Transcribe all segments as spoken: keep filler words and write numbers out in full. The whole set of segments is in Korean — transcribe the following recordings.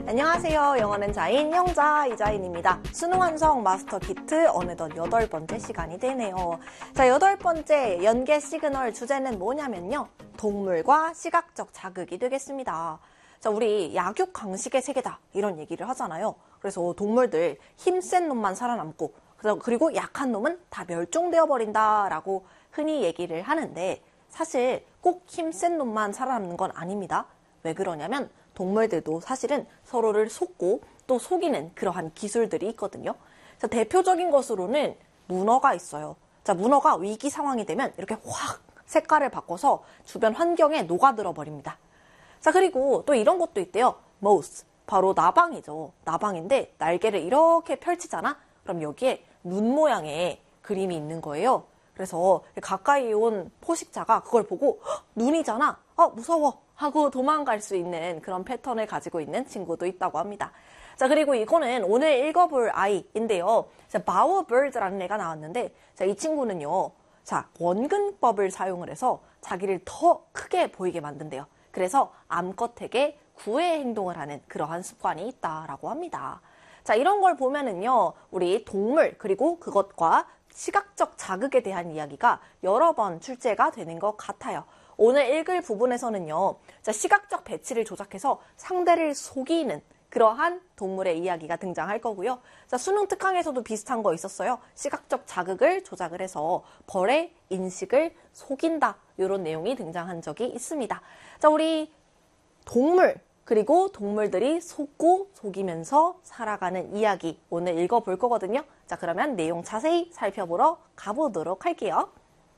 안녕하세요. 영어는 자인, 영자, 이자인입니다. 수능 완성 마스터 키트 어느덧 여덟 번째 시간이 되네요. 자, 여덟 번째 연계 시그널 주제는 뭐냐면요. 동물과 시각적 자극이 되겠습니다. 자, 우리 약육 강식의 세계다 이런 얘기를 하잖아요. 그래서 동물들 힘센 놈만 살아남고 그리고 약한 놈은 다 멸종되어 버린다라고 흔히 얘기를 하는데 사실 꼭 힘센 놈만 살아남는 건 아닙니다. 왜 그러냐면 동물들도 사실은 서로를 속고 또 속이는 그러한 기술들이 있거든요. 자, 대표적인 것으로는 문어가 있어요. 자, 문어가 위기 상황이 되면 이렇게 확 색깔을 바꿔서 주변 환경에 녹아들어 버립니다. 자, 그리고 또 이런 것도 있대요. mouse, 바로 나방이죠. 나방인데 날개를 이렇게 펼치잖아? 그럼 여기에 눈 모양의 그림이 있는 거예요. 그래서 가까이 온 포식자가 그걸 보고 눈이잖아? 어, 무서워! 하고 도망갈 수 있는 그런 패턴을 가지고 있는 친구도 있다고 합니다. 자, 그리고 이거는 오늘 읽어볼 아이인데요. 자, 바워버드라는 애가 나왔는데 자, 이 친구는요. 자, 원근법을 사용을 해서 자기를 더 크게 보이게 만든대요. 그래서 암컷에게 구애 행동을 하는 그러한 습관이 있다라고 합니다. 자, 이런 걸 보면은요. 우리 동물 그리고 그것과 시각적 자극에 대한 이야기가 여러 번 출제가 되는 것 같아요. 오늘 읽을 부분에서는요. 자, 시각적 배치를 조작해서 상대를 속이는 그러한 동물의 이야기가 등장할 거고요. 자, 수능 특강에서도 비슷한 거 있었어요. 시각적 자극을 조작을 해서 벌의 인식을 속인다. 이런 내용이 등장한 적이 있습니다. 자, 우리 동물 그리고 동물들이 속고 속이면서 살아가는 이야기 오늘 읽어볼 거거든요. 자, 그러면 내용 자세히 살펴보러 가보도록 할게요.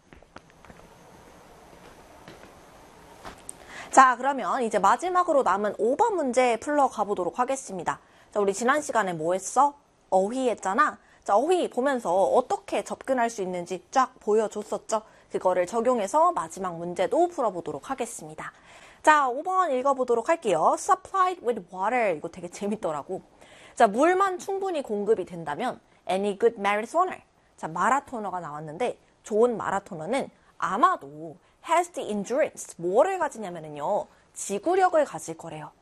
자, 그러면 이제 마지막으로 남은 오 번 문제 풀러 가보도록 하겠습니다. 자, 우리 지난 시간에 뭐 했어? 어휘 했잖아. 자, 어휘 보면서 어떻게 접근할 수 있는지 쫙 보여줬었죠. 그거를 적용해서 마지막 문제도 풀어보도록 하겠습니다. 자, 오 번 읽어보도록 할게요. Supplied with water. 이거 되게 재밌더라고. 자, 물만 충분히 공급이 된다면 any good marathoner. 자, 마라토너가 나왔는데 좋은 마라토너는 아마도 has the endurance. 뭐를 가지냐면요. 지구력을 가질 거래요.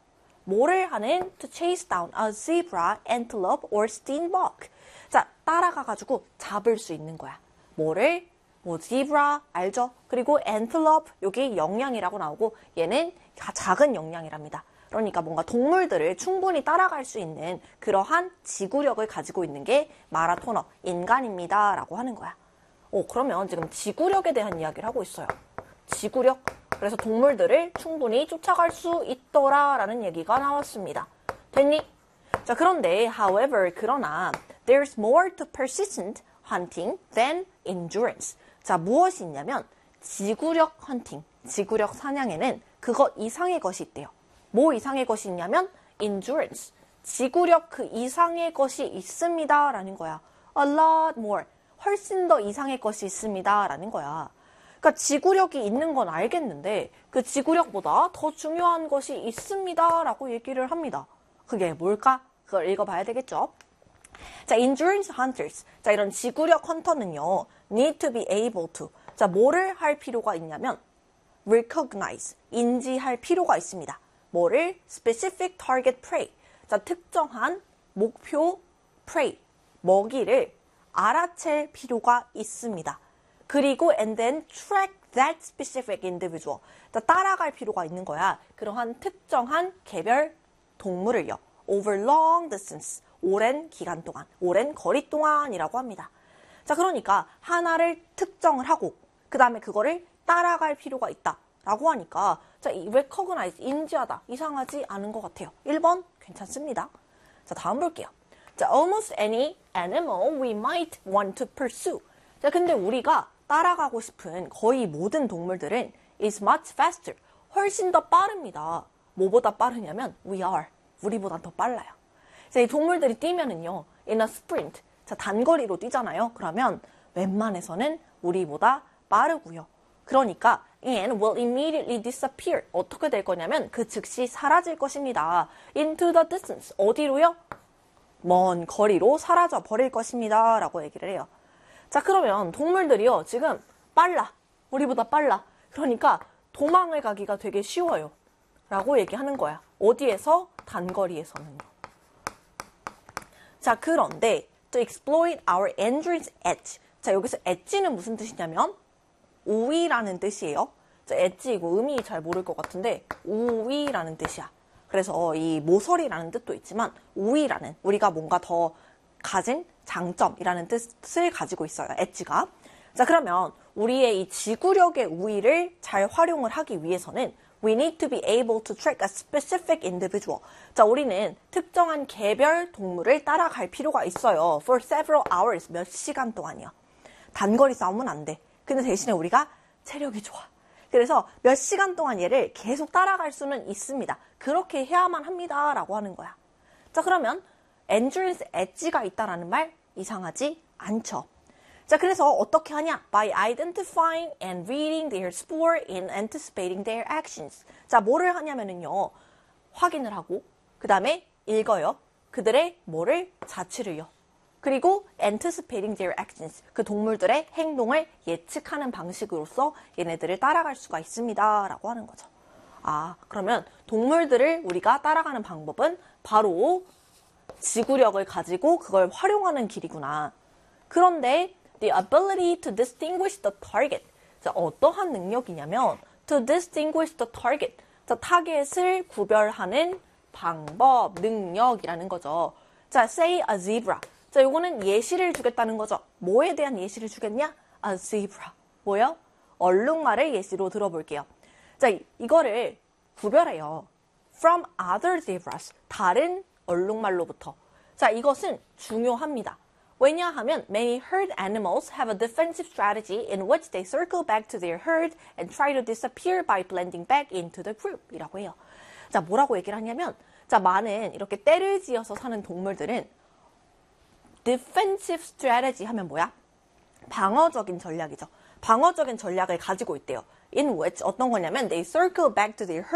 뭐를 하는? To chase down a zebra, antelope, or steenbok. 자, 따라가가지고 잡을 수 있는 거야. 뭐를? 뭐 zebra 알죠? 그리고 antelope 여기 영양이라고 나오고 얘는 작은 영양이랍니다. 그러니까 뭔가 동물들을 충분히 따라갈 수 있는 그러한 지구력을 가지고 있는 게 마라토너, 인간입니다. 라고 하는 거야. 오, 그러면 지금 지구력에 대한 이야기를 하고 있어요. 지구력. 그래서 동물들을 충분히 쫓아갈 수 있더라 라는 얘기가 나왔습니다. 됐니? 자, 그런데 however 그러나 there's more to persistent hunting than endurance. 자, 무엇이 있냐면 지구력 헌팅, 지구력 사냥에는 그거 이상의 것이 있대요. 뭐 이상의 것이 있냐면 endurance, 지구력 그 이상의 것이 있습니다 라는 거야. A lot more, 훨씬 더 이상의 것이 있습니다 라는 거야. 그러니까 지구력이 있는 건 알겠는데 그 지구력보다 더 중요한 것이 있습니다 라고 얘기를 합니다. 그게 뭘까? 그걸 읽어봐야 되겠죠? 자, endurance hunters. 자, 이런 지구력 헌터는요, need to be able to. 자, 뭐를 할 필요가 있냐면, recognize. 인지할 필요가 있습니다. 뭐를? specific target prey. 자, 특정한 목표 prey. 먹이를 알아챌 필요가 있습니다. 그리고 and then track that specific individual. 자, 따라갈 필요가 있는 거야. 그러한 특정한 개별 동물을요. over long distance. 오랜 기간 동안, 오랜 거리 동안이라고 합니다. 자, 그러니까 하나를 특정을 하고 그 다음에 그거를 따라갈 필요가 있다라고 하니까 자, 이 recognize, 인지하다 이상하지 않은 것 같아요. 일 번 괜찮습니다. 자, 다음 볼게요. 자, almost any animal we might want to pursue. 자, 근데 우리가 따라가고 싶은 거의 모든 동물들은 is much faster. 훨씬 더 빠릅니다. 뭐보다 빠르냐면 we are. 우리보다 더 빨라요. 자, 이 동물들이 뛰면은요, in a sprint. 자, 단거리로 뛰잖아요. 그러면 웬만해서는 우리보다 빠르고요. 그러니까 and will immediately disappear. 어떻게 될 거냐면 그 즉시 사라질 것입니다. into the distance. 어디로요? 먼 거리로 사라져 버릴 것입니다. 라고 얘기를 해요. 자, 그러면 동물들이요, 지금 빨라. 우리보다 빨라. 그러니까 도망을 가기가 되게 쉬워요. 라고 얘기하는 거야. 어디에서? 단거리에서는요. 자, 그런데 to exploit our entrance edge. 자, 여기서 edge는 무슨 뜻이냐면 우위라는 뜻이에요. 자, edge 이거 의미 잘 모를 것 같은데 우위라는 뜻이야. 그래서 이 모서리라는 뜻도 있지만 우위라는 우리가 뭔가 더 가진 장점이라는 뜻을 가지고 있어요. edge가. 자, 그러면 우리의 이 지구력의 우위를 잘 활용을 하기 위해서는 we need to be able to track a specific individual. 자, 우리는 특정한 개별 동물을 따라갈 필요가 있어요. for several hours, 몇 시간 동안이요. 단거리 싸움은 안 돼. 근데 대신에 우리가 체력이 좋아. 그래서 몇 시간 동안 얘를 계속 따라갈 수는 있습니다. 그렇게 해야만 합니다. 라고 하는 거야. 자, 그러면 endurance edge가 있다라는 말 이상하지 않죠. 자, 그래서 어떻게 하냐? By identifying and reading their spoor and anticipating their actions. 자, 뭐를 하냐면은요. 확인을 하고 그 다음에 읽어요. 그들의 뭐를? 자취를요. 그리고 anticipating their actions. 그 동물들의 행동을 예측하는 방식으로서 얘네들을 따라갈 수가 있습니다. 라고 하는 거죠. 아, 그러면 동물들을 우리가 따라가는 방법은 바로 지구력을 가지고 그걸 활용하는 길이구나. 그런데 the ability to distinguish the target. 자, 어떠한 능력이냐면 to distinguish the target. 자, 타겟을 구별하는 방법, 능력이라는 거죠. 자, say a zebra. 자, 요거는 예시를 주겠다는 거죠. 뭐에 대한 예시를 주겠냐? A zebra. 뭐요? 얼룩말을 예시로 들어볼게요. 자, 이거를 구별해요. From other zebras. 다른 얼룩말로부터. 자, 이것은 중요합니다. 왜냐하면 many herd animals have a defensive strategy in which they circle back to their herd and try to disappear by blending back into the group 이라고 해요. 자, 뭐라고 얘기를 하냐면 자, 많은 이렇게 떼를 지어서 사는 동물들은 defensive strategy 하면 뭐야? 방어적인 전략이죠. 방어적인 전략을 가지고 있대요. In which 어떤 거냐면 they circle back to their herd